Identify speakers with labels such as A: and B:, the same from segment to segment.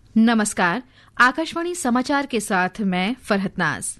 A: नमस्कार, आकाशवाणी समाचार के साथ मैं फरहत नाज।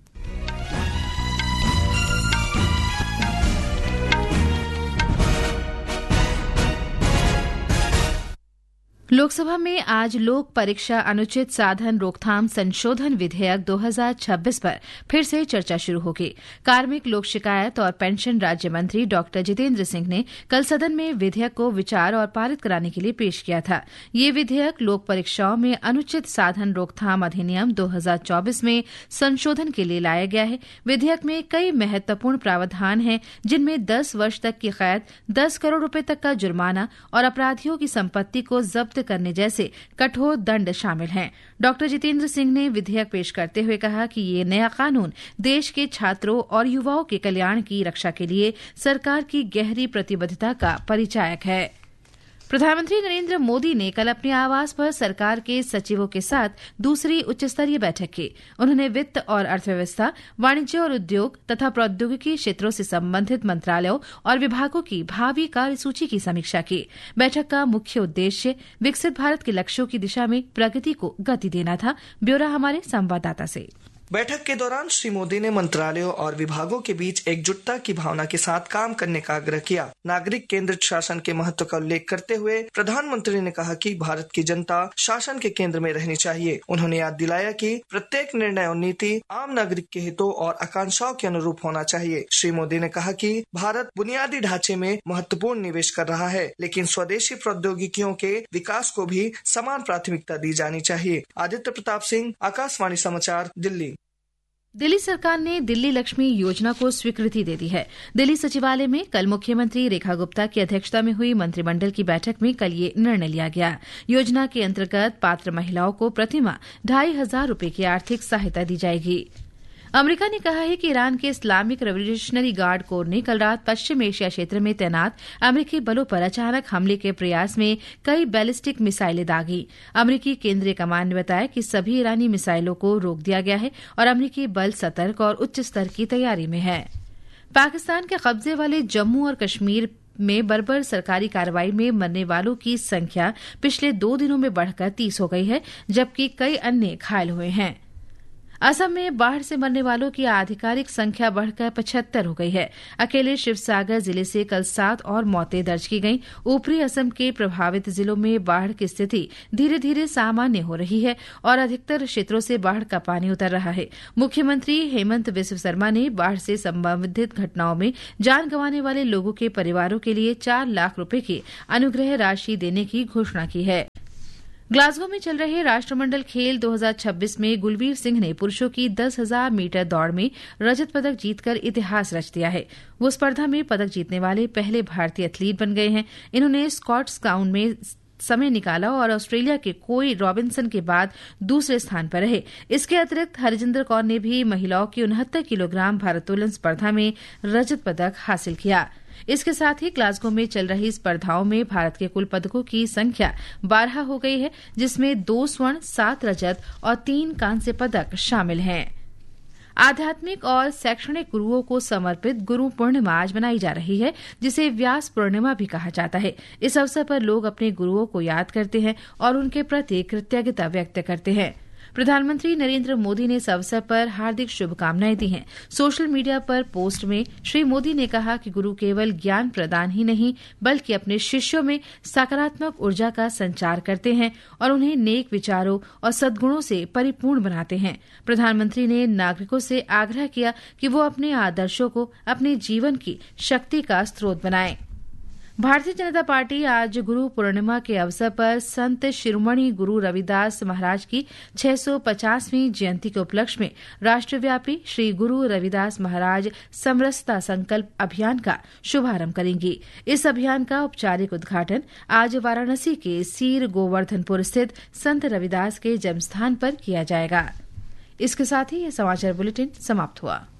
A: लोकसभा में आज लोक परीक्षा अनुचित साधन रोकथाम संशोधन विधेयक 2026 पर फिर से चर्चा शुरू होगी। कार्मिक, लोक शिकायत और पेंशन राज्य मंत्री डॉ जितेंद्र सिंह ने कल सदन में विधेयक को विचार और पारित कराने के लिए पेश किया था। ये विधेयक लोक परीक्षाओं में अनुचित साधन रोकथाम अधिनियम 2024 में संशोधन के लिए लाया गया है। विधेयक में कई महत्वपूर्ण प्रावधान हैं, जिनमें 10 वर्ष तक की कैद, 10 करोड़ रुपए तक का जुर्माना और अपराधियों की संपत्ति को जब्त करने जैसे कठोर दंड शामिल हैं। डॉ जितेंद्र सिंह ने विधेयक पेश करते हुए कहा कि ये नया कानून देश के छात्रों और युवाओं के कल्याण की रक्षा के लिए सरकार की गहरी प्रतिबद्धता का परिचायक है। प्रधानमंत्री नरेंद्र मोदी ने कल अपने आवास पर सरकार के सचिवों के साथ दूसरी उच्चस्तरीय बैठक की। उन्होंने वित्त और अर्थव्यवस्था, वाणिज्य और उद्योग तथा प्रौद्योगिकी क्षेत्रों से संबंधित मंत्रालयों और विभागों की भावी कार्यसूची की समीक्षा की। बैठक का मुख्य उद्देश्य विकसित भारत के लक्ष्यों की दिशा में प्रगति को गति देना था। ब्यौरा हमारे संवाददाता से।
B: बैठक के दौरान श्री मोदी ने मंत्रालयों और विभागों के बीच एकजुटता की भावना के साथ काम करने का आग्रह किया। नागरिक केंद्रित शासन के महत्व का उल्लेख करते हुए प्रधानमंत्री ने कहा कि भारत की जनता शासन के केंद्र में रहनी चाहिए। उन्होंने याद दिलाया कि प्रत्येक निर्णय और नीति आम नागरिक के हितों और आकांक्षाओं के अनुरूप होना चाहिए। श्री मोदी ने कहा कि भारत बुनियादी ढांचे में महत्वपूर्ण निवेश कर रहा है, लेकिन स्वदेशी प्रौद्योगिकियों के विकास को भी समान प्राथमिकता दी जानी चाहिए। आदित्य प्रताप सिंह, आकाशवाणी समाचार, दिल्ली।
A: दिल्ली सरकार ने दिल्ली लक्ष्मी योजना को स्वीकृति दे दी है। दिल्ली सचिवालय में कल मुख्यमंत्री रेखा गुप्ता की अध्यक्षता में हुई मंत्रिमंडल की बैठक में कल ये निर्णय लिया गया। योजना के अंतर्गत पात्र महिलाओं को प्रतिमाह 2,500 रुपए की आर्थिक सहायता दी जाएगी। अमेरिका ने कहा है कि ईरान के इस्लामिक रेवोल्यूशनरी गार्ड कोर ने कल रात पश्चिम एशिया क्षेत्र में तैनात अमेरिकी बलों पर अचानक हमले के प्रयास में कई बैलिस्टिक मिसाइलें दागी। अमेरिकी केंद्रीय कमान ने बताया कि सभी ईरानी मिसाइलों को रोक दिया गया है और अमेरिकी बल सतर्क और उच्च स्तर की तैयारी में है। पाकिस्तान के कब्जे वाले जम्मू और कश्मीर में बर्बर सरकारी कार्रवाई में मरने वालों की संख्या पिछले 2 दिनों में बढ़कर 30 हो गई है, जबकि कई अन्य घायल हुए हैं। असम में बाढ़ से मरने वालों की आधिकारिक संख्या बढ़कर 75 हो गई है। अकेले शिवसागर जिले से कल 7 और मौतें दर्ज की गईं। ऊपरी असम के प्रभावित जिलों में बाढ़ की स्थिति धीरे धीरे सामान्य हो रही है और अधिकतर क्षेत्रों से बाढ़ का पानी उतर रहा है। मुख्यमंत्री हेमंत बिस्व शर्मा ने बाढ़ से संबंधित घटनाओं में जान गंवाने वाले लोगों के परिवारों के लिए 4 लाख रुपए की अनुग्रह राशि देने की घोषणा की है। ग्लासगो में चल रहे राष्ट्रमंडल खेल 2026 में गुलबीर सिंह ने पुरुषों की 10,000 मीटर दौड़ में रजत पदक जीतकर इतिहास रच दिया है। वो स्पर्धा में पदक जीतने वाले पहले भारतीय एथलीट बन गए हैं। इन्होंने स्कॉट्स काउंट में समय निकाला और ऑस्ट्रेलिया के कोई रॉबिन्सन के बाद दूसरे स्थान पर रहे। इसके अतिरिक्त हरजिंदर कौर ने भी महिलाओं की 69 किलोग्राम भारोत्तोलन स्पर्धा में रजत पदक हासिल किया। इसके साथ ही ग्लासगो में चल रही स्पर्धाओं में भारत के कुल पदकों की संख्या 12 हो गई है, जिसमें 2 स्वर्ण, 7 रजत और 3 कांस्य पदक शामिल हैं। आध्यात्मिक और शैक्षणिक गुरुओं को समर्पित गुरु पूर्णिमा आज मनाई जा रही है, जिसे व्यास पूर्णिमा भी कहा जाता है। इस अवसर पर लोग अपने गुरुओं को याद करते हैं और उनके प्रति कृतज्ञता व्यक्त करते हैं। प्रधानमंत्री नरेंद्र मोदी ने इस अवसर पर हार्दिक शुभकामनाएं दी हैं। सोशल मीडिया पर पोस्ट में श्री मोदी ने कहा कि गुरु केवल ज्ञान प्रदान ही नहीं, बल्कि अपने शिष्यों में सकारात्मक ऊर्जा का संचार करते हैं और उन्हें नेक विचारों और सद्गुणों से परिपूर्ण बनाते हैं। प्रधानमंत्री ने नागरिकों से आग्रह किया कि वो अपने आदर्शों को अपने जीवन की शक्ति का स्रोत बनाएं। भारतीय जनता पार्टी आज गुरु पूर्णिमा के अवसर पर संत शिरोमणि गुरु रविदास महाराज की 650वीं जयंती के उपलक्ष्य में राष्ट्रव्यापी श्री गुरु रविदास महाराज समरसता संकल्प अभियान का शुभारंभ करेंगी। इस अभियान का औपचारिक उद्घाटन आज वाराणसी के सीर गोवर्धनपुर स्थित संत रविदास के जन्मस्थान पर किया जाएगा। इसके साथ ही यह समाचार बुलेटिन समाप्त हुआ।